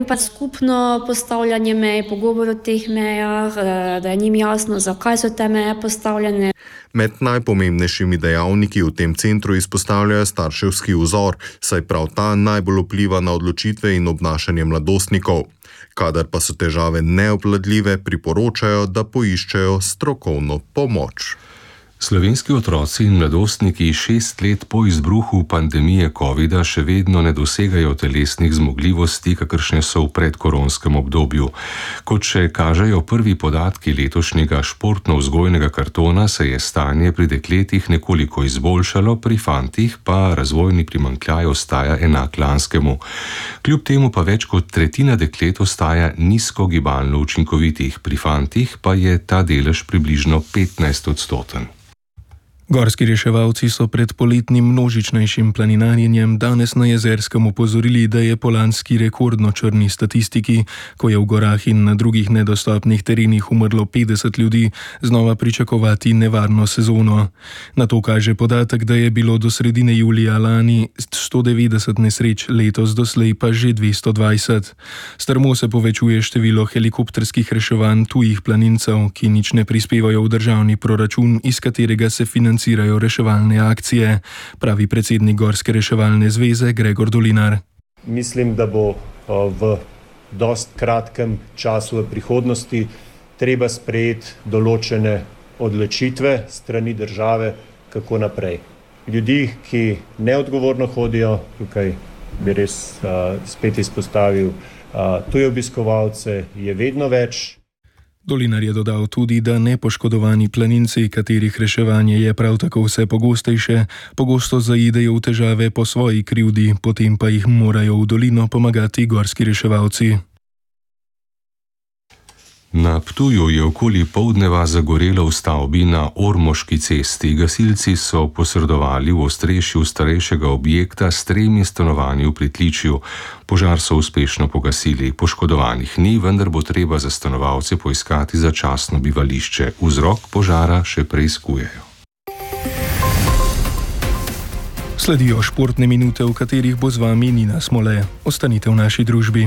Pa skupno postavljanje mej, pogovor o teh mejah, da je njim jasno, zakaj so te meje postavljene. Med najpomembnejšimi dejavniki v tem centru izpostavljajo starševski vzor, saj prav ta najbolj vpliva na odločitve in obnašanje mladostnikov. Kadar pa so težave neobvladljive, priporočajo, da poiščejo strokovno pomoč. Slovenski otroci in mladostniki 6 let po izbruhu pandemije covida še vedno ne dosegajo telesnih zmogljivosti, kakršne so v predkoronskem obdobju. Kot še kažejo prvi podatki letošnjega športno-vzgojnega kartona, se je stanje pri dekletih nekoliko izboljšalo, pri fantih pa razvojni primanjkljaj ostaja enak lanskemu. Kljub temu pa več kot tretjina deklet ostaja nizko gibalno učinkovitih, pri fantih pa je ta delež približno 15%. Gorski reševalci so pred poletnim množičnejšim planinarjenjem danes na Jezerskem opozorili, da je po lanski rekordno črni statistiki, ko je v gorah in na drugih nedostopnih terenih umrlo 50 ljudi, znova pričakovati nevarno sezono. Na to kaže podatek, da je bilo do sredine julija lani 190 nesreč, letos doslej pa že 220. Strmo se povečuje število helikopterskih reševanj tujih planincev, ki nič ne prispevajo v državni proračun, iz katerega se financirajo reševalne akcije, pravi predsednik Gorske reševalne zveze Gregor Dolinar. Mislim, da bo v dost kratkem času v prihodnosti treba sprejeti določene odločitve strani države, kako naprej. Ljudi, ki neodgovorno hodijo, tukaj bi res spet izpostavil tuje obiskovalce, je vedno več. Dolinar je dodal tudi, da nepoškodovani planinci, katerih reševanje je prav tako vse pogostejše, pogosto zaidejo v težave po svoji krivdi, potem pa jih morajo v dolino pomagati gorski reševalci. Na Ptuju je okoli poldneva zagorelo v stavbi na Ormoški cesti. Gasilci so posredovali v ostrešju starejšega objekta s 3 stanovanji v pritličju. Požar so uspešno pogasili. Poškodovanih ni, vendar bo treba za stanovalce poiskati začasno bivališče. Vzrok požara še preiskujejo. Sledijo športne minute, v katerih bo z vami Nina Smole. Ostanite v naši družbi.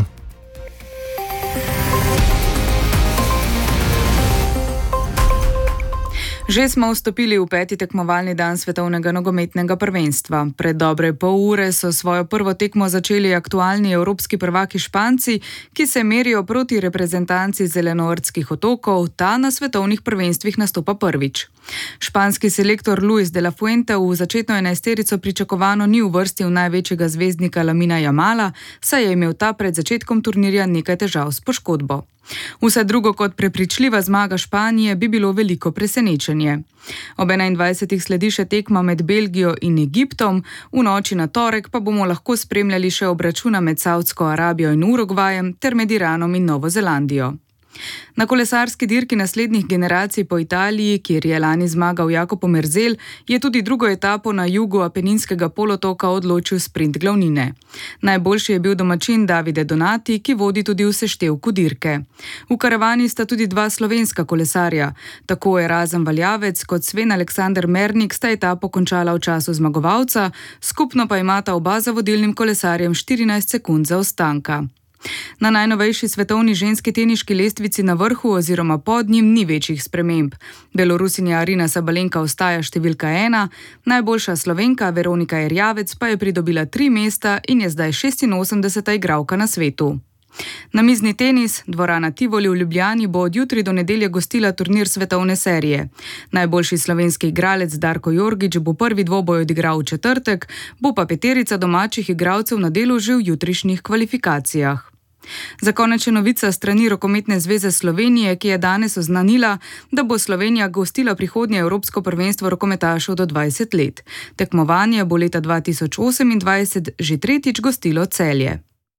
Že smo vstopili v 5. tekmovalni dan svetovnega nogometnega prvenstva. Pred dobre pol ure so svojo prvo tekmo začeli aktualni evropski prvaki Španci, ki se merijo proti reprezentanci Zelenortskih otokov, ta na svetovnih prvenstvih nastopa prvič. Španski selektor Luis de la Fuente v začetno enajsterico pričakovano ni uvrstil največjega zvezdnika Lamina Jamala, saj je imel ta pred začetkom turnirja nekaj težav s poškodbo. Vse drugo kot prepričljiva zmaga Španije bi bilo veliko presenečenje. Ob 21. sledi še tekma med Belgijo in Egiptom, v noči na torek pa bomo lahko spremljali še obračuna med Savdsko Arabijo in Urugvajem ter med Iranom in Novo Zelandijo. Na kolesarski dirki naslednjih generacij po Italiji, kjer je lani zmagal Jakob Omerzel, je tudi drugo etapo na jugu Apeninskega polotoka odločil sprint glavnine. Najboljši je bil domačin Davide Donati, ki vodi tudi v seštevku dirke. V karavani sta tudi 2 slovenska kolesarja. Tako Erazem Valjavec kot Sven Aleksander Mernik sta etapo končala v času zmagovalca, skupno pa imata oba za vodilnim kolesarjem 14 sekund zaostanka. Na najnovejši svetovni ženski teniški lestvici na vrhu oziroma pod njim ni večjih sprememb. Belorusinja Arina Sabalenka ostaja številka 1, najboljša Slovenka Veronika Erjavec pa je pridobila 3 mesta in je zdaj 86. igralka na svetu. Namizni tenis, dvorana Tivoli v Ljubljani bo od jutri do nedelje gostila turnir svetovne serije. Najboljši slovenski igralec Darko Jorgič bo prvi dvoboj odigral v četrtek, bo pa 5 domačih igralcev na delu že v jutrišnjih kvalifikacijah. Za konec še novica strani Rokometne zveze Slovenije, ki je danes oznanila, da bo Slovenija gostila prihodnje Evropsko prvenstvo rokometašev do 20 let. Tekmovanje bo leta 2028 že 3. gostilo Celje.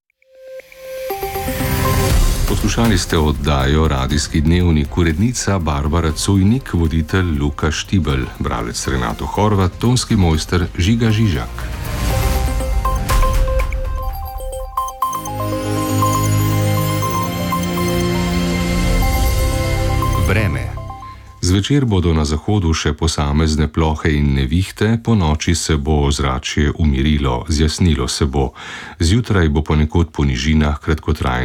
Poslušali ste oddajo Radijski dnevnik, urednica Barbara Cujnik, voditelj Luka Štibelj, bralec Renato Horvat, tonski mojster Žiga Žižak. Vreme. Zvečer bodo na zahodu še posamezne plohe in nevihte, po noči se bo ozračje umirilo, zjasnilo se bo. Zjutraj bo ponekod po nižinah kratkotrajno